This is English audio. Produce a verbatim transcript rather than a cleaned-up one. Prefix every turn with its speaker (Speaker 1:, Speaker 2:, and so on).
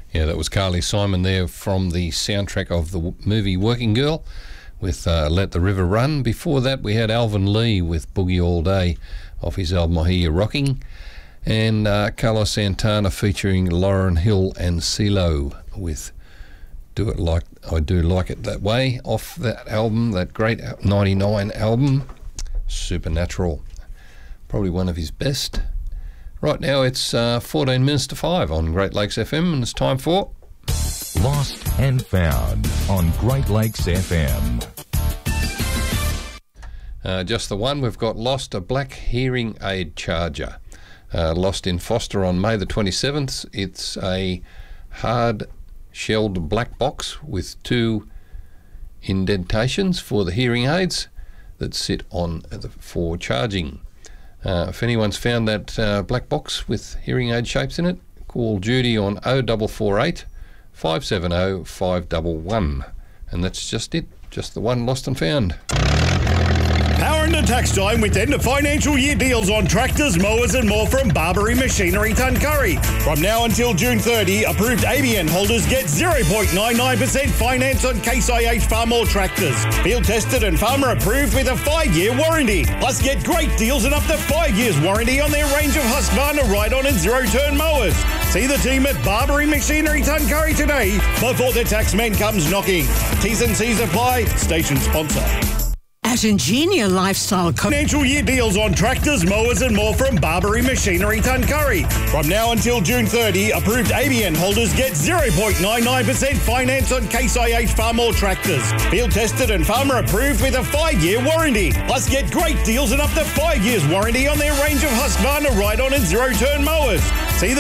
Speaker 1: Yeah, that was Carly Simon there from the soundtrack of the movie Working Girl with uh, Let the River Run. Before that, we had Alvin Lee with Boogie All Day off his album I Hear You Rocking. And uh, Carlos Santana featuring Lauren Hill and CeeLo with Do It Like I Do Like It That Way off that album, that great ninety-nine album, Supernatural. Probably one of his best. Right now it's uh, fourteen minutes to five on Great Lakes F M, and it's time for
Speaker 2: Lost and Found on Great Lakes F M.
Speaker 1: Uh, just the one. We've got lost a black hearing aid charger. Uh, lost in Foster on May the twenty-seventh. It's a hard-shelled black box with two indentations for the hearing aids that sit on the, for charging. Uh, if anyone's found that uh, black box with hearing aid shapes in it, call Judy on oh four four eight, five seven oh, five one one. And that's just it, just the one lost and found.
Speaker 3: Power into tax time with end of financial year deals on tractors, mowers and more from Barbary Machinery Tuncurry. From now until June thirtieth, approved A B N holders get zero point nine nine percent finance on Case I H Farmall tractors. Field tested and farmer approved with a five-year warranty. Plus get great deals and up to five years warranty on their range of Husqvarna ride-on and zero-turn mowers. See the team at Barbary Machinery Tuncurry today before the taxman comes knocking. T's and C's apply. Station sponsor.
Speaker 4: At Ingenia Lifestyle Co-
Speaker 3: Financial year deals on tractors, mowers and more from Barbary Machinery Tuncurry. From now until June thirtieth, approved A B N holders get zero point nine nine percent finance on Case I H Farmall tractors. Field tested and farmer approved with a five-year warranty. Plus get great deals and up to five years warranty on their range of Husqvarna ride-on and zero-turn mowers. See the